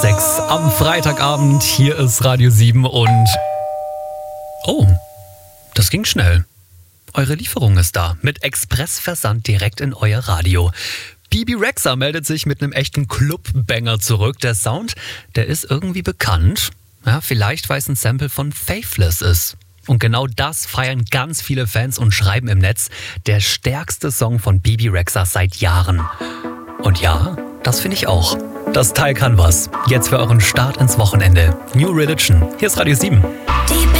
6 am Freitagabend. Hier ist Radio 7 und... Oh, das ging schnell. Eure Lieferung ist da. Mit Expressversand direkt in euer Radio. Bebe Rexha meldet sich mit einem echten Club-Banger zurück. Der Sound, der ist irgendwie bekannt. Ja, vielleicht, weil es ein Sample von Faithless ist. Und genau das feiern ganz viele Fans und schreiben im Netz, der stärkste Song von Bebe Rexha seit Jahren. Und ja, das finde ich auch. Das Teil kann was. Jetzt für euren Start ins Wochenende. New Religion. Hier ist Radio 7.